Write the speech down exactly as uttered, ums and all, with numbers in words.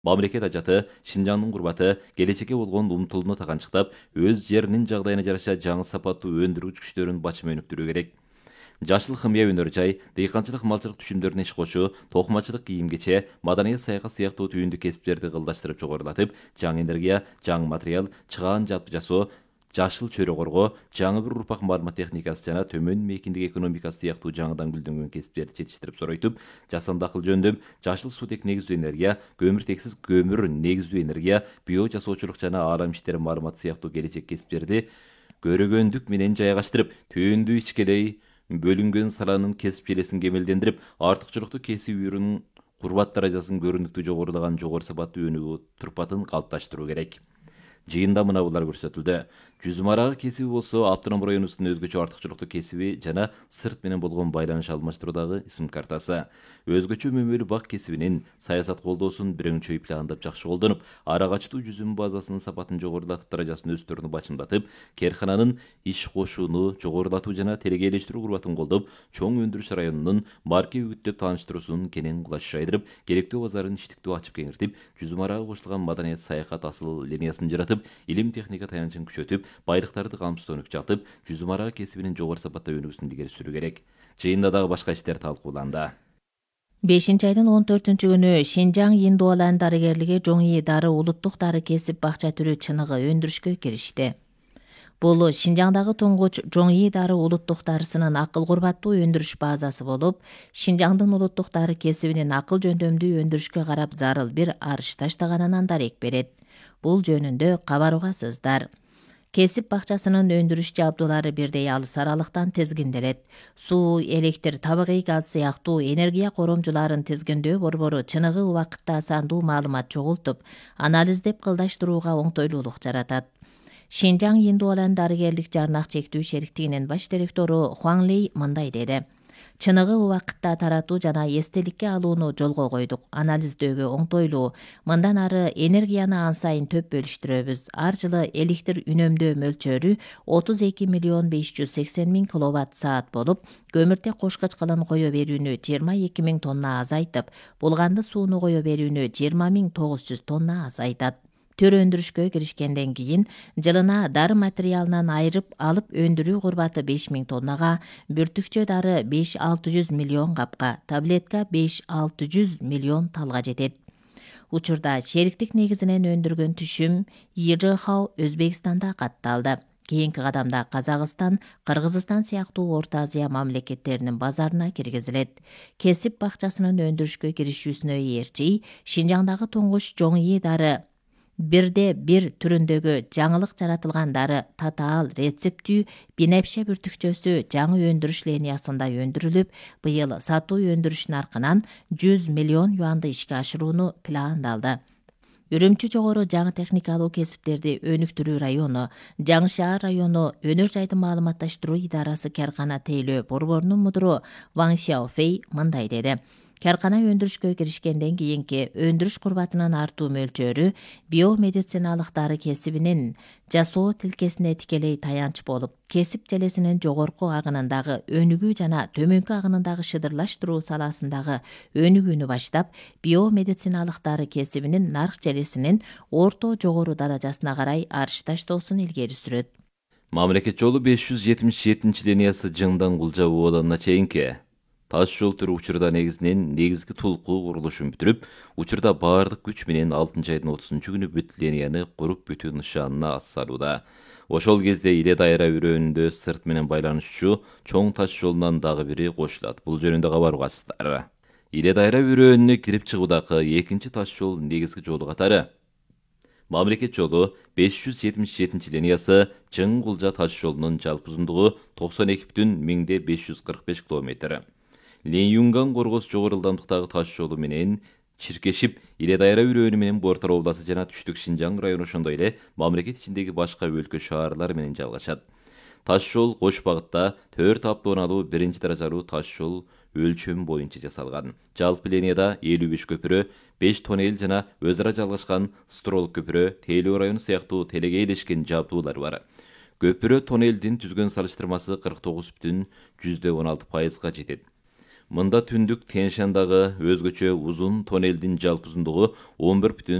Мамлекет ажаты Шинжаңдын курбаты келечекке болгон умтулууну таганчыктап, өз жеринин жагдайына жараша жаңы сапаттуу өндүргүч күчтөрүн бачыма өнүктүрүү керек. Жашыл химия өнөр жай, дыйканчылык малчылык түшүмдөрүнө иш кошуу, токумачылык кийим-кече, маданият саясат сыяктуу түйүндү кесиптерди кылдаштырып жогорулатып, жаңы энергия, жаңы материал, чыгаан жапты жасоо, жашыл чөйрө коргоо, жаңы бир урпак маалымат техникасы жана төмөн мейкиндик экономикасы сыяктуу жаңыдан гүлдөнгөн кесиптерди жетиштирип соройтуп, жасанды акыл жөндөм, жашыл суутек негиздүү энергия, көмүртексиз көмүр негиздүү энергия, био жасоочулук жана аалам иштери маалыматы сыяктуу келечек кесиптерди көрөгөндүк менен жайгаштырып, түйүндү ичкелей бөлүнгөн саланын кесип желесин кемелдендирип, артыкчылыктуу кесип үйрүнүн курбат даражасын көрүнүктүү жогорулаган жогору сапаттуу өнүгүү турпатын калыпташтыруу керек. Жыйында мына булар көрсөтүлдү. Жүзүм арагы кесиби болсо автоном районубуздун өзгөчө артыкчылыктуу кесиби жана сырт менен болгон байланыш алмаштыруудагы исим картасы. Өзгөчө мөмөлүү бак кесибинин саясат колдоосун бирөңчөй пландап жакшы колдонуп, ара качтуу жүзүм базасынын сапатын жогорулатып, даражасын өстөрүнү бачымдатып, кээркананын иш кошууну жогорулатуу жана телегейлештирүү курбатын колдоп, чоң өндүрүш районунун марке үгүттөп тааныштыруусун кенен кулач жайдырып, керектүү базарын иштиктүү ачып кеңиртип, жүзүм арагы кошулган маданият саякат асыл линиясын жаратып, илим техника таянычын күчөтүп, байлыктарды камсыздоо өнүкчалтып, жүзүм арагы кесибинин жогору сапатта өнүгүүсүн илгери сүрүү керек. Жыйында дагы башка иштер талкууланды. бешинчи айдын он төртүнчү күнү Шинжаң Индуалан дарыгерлиги Жоңи дары улуттук дары кесип бакча түрү чыныгы өндүрүшкө киришти. Бул Шинжаңдагы туңгуч Жоңи дары улуттук дарысынын акыл курбаттуу өндүрүш базасы болуп, Шинжаңдын улуттук дары кесибинин акыл жөндөмдүү өндүрүшкө карап зарыл бир арыш таштаганынан дарек берет. Бул жөнүндө кабарбасыздар. Кесип бакчасынын өндүрүш жабдуулары бирдей алыс аралыктан тизгинделет. Суу, электр, табигый газ сыяктуу энергия коромжуларын тизгиндөө борбору чыныгы убакытта сандуу маалымат чогултуп, анализдеп кылдаштырууга оңтойлуулук жаратат. Шинжаң Индуалан дарыгерлик жарнак чектүү шериктигинин баш директору Хуан Лей мындай деди. Чыныгы убакытта таратуу жана эстеликке алууну жолго койдук. Анализдөөгө оңтойлуу. Мындан ары энергияны ан сайын төп бөлүштүрөбүз. Ар жылы электр үнөмдөө мөлчөрү отуз эки миллион беш жүз сексен миң киловатт саат болуп, көмүртек кошкоч кылын кое берүүнү жыйырма эки миң тонна азайтып, булганды сууну кое берүүнү жыйырма миң тогуз жүз тонна азайтат. Төр өндүрүшкө киришкенден кийин жылына дары материалынан айырып алып өндүрүү курбаты беш миң тоннага, бүртүкчө дары беш алты жүз миллион капка, таблетка беш алты жүз миллион талга жетет. Учурда шериктик негизинен өндүргөн түшүм Ирыхау Өзбекстанда катталды. Кийинки кадамда Казакстан, Кыргызстан сыяктуу Орто Азия мамлекеттеринин базарына киргизилет. Кесип бакчасынын өндүрүшкө киришүүсүнө ээрчи Шинжаңдагы туңгуч Жоңи дары бирде бир түрүндөгү жаңылык жаратылган дары татаал рецептүү бинепше бүртүкчөсү жаңы өндүрүш линиясында өндүрүлүп, быйыл сатуу өндүрүш наркынан жүз миллион юанды ишке ашырууну пландалды. Үрүмчү жогору жаңы техникалуу кесиптерди өнүктүрүү району, Жаңы шаар району өнөр жайдын маалыматташтыруу идарасы Кээркана тейлөө борборунун мудуру Ван Сяофей мындай деди. Кээркана өндүрүшкө киришкенден кийинки өндүрүш курбатынын артуу мөлчөрү биомедициналык дары кесибинин жасоо тилкесине тикелей таянч болуп, кесип желесинин жогорку агынындагы өнүгүү жана төмөнкү агынындагы шыдырлаштыруу саласындагы өнүгүүнү баштап, биомедициналык дары кесибинин нарк желесинин орто жогору даражасына карай арыш таштоосун илгери сүрөт. Мамлекет жолу беш жүз жетимиш жетинчи линиясы Жыңдан Кулжа ооданына чейинки таш жол түрү учурда негизинен негизги тулкуу курулушун бүтүрүп, учурда баардык күч менен алтынчы айдын отузунчу күнү бүт линияны куруп бүтүү нышанына ас салууда. Ошол кезде Иле дайра үрөөнүндө сырт менен байланышчу чоң таш жолунан дагы бири кошулат. Бул жөнүндө кабар угасыздар. Иле дайра үрөөнүнө кирип чыгуудагы экинчи таш жол негизги жолу катары Мамлекет жолу беш жүз жетимиш жетинчи линиясы Чың Кулжа таш жолунун жалпы узундугу токсон эки бүтүн миңде беш жүз кырк беш километр. Ленюнган коргос жогору ылдамдыктагы таш жолу менен чиркешип, Иле дайра үрөөнү менен Бортор областы жана Түштүк Шинжаң району ошондой эле мамлекет ичиндеги башка өлкө шаарлар менен жалгашат. Таш жол кош багытта төрт автоунаалуу биринчи даражалуу таш жол өлчөм боюнча жасалган. Жалпы линияда элүү беш көпүрө, беш тоннель жана өз ара жалгашкан строл көпүрө, Тейлөө району сыяктуу телегейлешкен жабдуулар бар. Көпүрө тоннелдин түзгөн салыштырмасы кырк тогуз бүтүн жүздөн он алты пайызга жетет. Мында түндүк Тянь-Шандагы өзгөчө узун тоннелдин жалпы узундугу он бир бүтүн